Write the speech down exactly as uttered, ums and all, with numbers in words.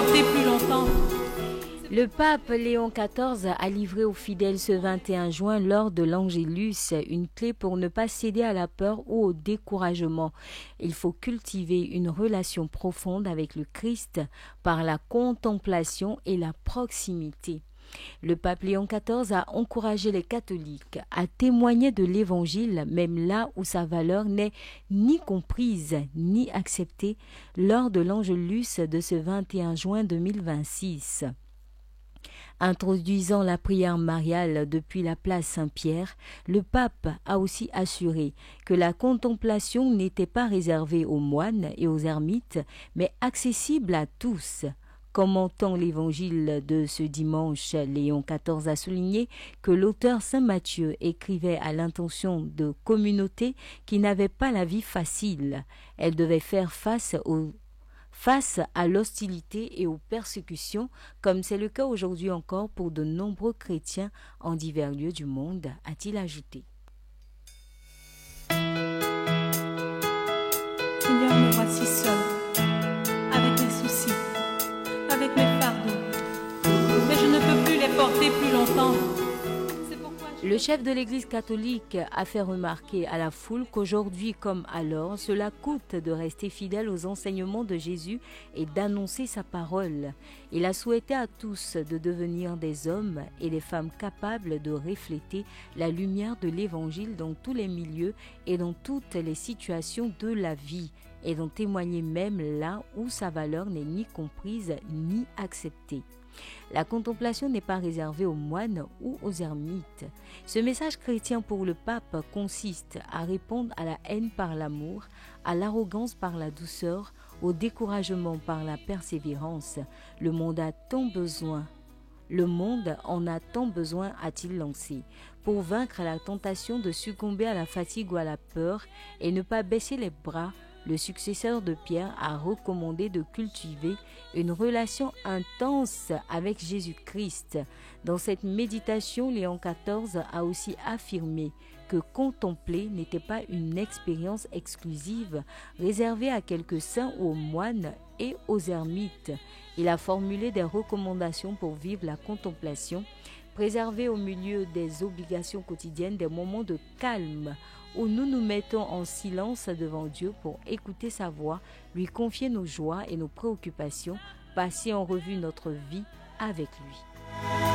porter plus longtemps. Le pape Léon quatorze a livré aux fidèles ce vingt et un juin lors de l'Angélus une clé pour ne pas céder à la peur ou au découragement. Il faut cultiver une relation profonde avec le Christ par la contemplation et la proximité. Le pape Léon quatorze a encouragé les catholiques à témoigner de l'Évangile même là où sa valeur n'est ni comprise ni acceptée lors de l'Angélus de ce vingt et un juin deux mille vingt-six. Introduisant la prière mariale depuis la place Saint-Pierre, le pape a aussi assuré que la contemplation n'était pas réservée aux moines et aux ermites, mais accessible à tous. Commentant l'évangile de ce dimanche, Léon quatorze a souligné que l'auteur Saint Matthieu écrivait à l'intention de communautés qui n'avaient pas la vie facile. Elles devaient faire face aux face à l'hostilité et aux persécutions, comme c'est le cas aujourd'hui encore pour de nombreux chrétiens en divers lieux du monde, a-t-il ajouté. Seigneur, me voici seul, avec mes soucis, avec mes fardeaux, mais je ne peux plus les porter plus longtemps. Le chef de l'Église catholique a fait remarquer à la foule qu'aujourd'hui comme alors, cela coûte de rester fidèle aux enseignements de Jésus et d'annoncer sa parole. Il a souhaité à tous de devenir des hommes et des femmes capables de refléter la lumière de l'Évangile dans tous les milieux et dans toutes les situations de la vie, et d'en témoigner même là où sa valeur n'est ni comprise ni acceptée. La contemplation n'est pas réservée aux moines ou aux ermites. Ce message chrétien pour le pape consiste à répondre à la haine par l'amour, à l'arrogance par la douceur, au découragement par la persévérance. Le monde a tant besoin. Le monde en a tant besoin, a-t-il lancé, pour vaincre la tentation de succomber à la fatigue ou à la peur et ne pas baisser les bras. Le successeur de Pierre a recommandé de cultiver une relation intense avec Jésus-Christ. Dans cette méditation, Léon quatorze a aussi affirmé que contempler n'était pas une expérience exclusive réservée à quelques saints ou aux moines et aux ermites. Il a formulé des recommandations pour vivre la contemplation, préserver au milieu des obligations quotidiennes des moments de calme où nous nous mettons en silence devant Dieu pour écouter sa voix, lui confier nos joies et nos préoccupations, passer en revue notre vie avec lui.